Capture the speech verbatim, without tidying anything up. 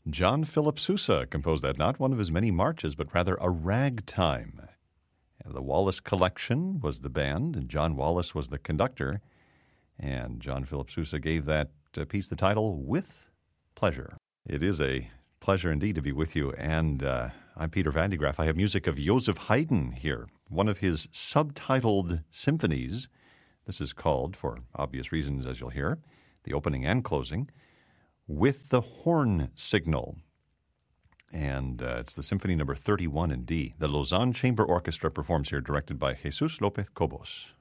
John Philip Sousa composed that, not one of his many marches, but rather a ragtime. And the Wallace Collection was the band, and John Wallace was the conductor. And John Philip Sousa gave that uh, piece the title, With Pleasure. It is a pleasure indeed to be with you. And uh, I'm Peter Van de Graaff. I have music of Joseph Haydn here, one of his subtitled symphonies. This is called, for obvious reasons, as you'll hear, the opening and closing, With the Horn Signal. And uh, it's the Symphony number thirty-one in D. The Lausanne Chamber Orchestra performs here, directed by Jesus Lopez Cobos.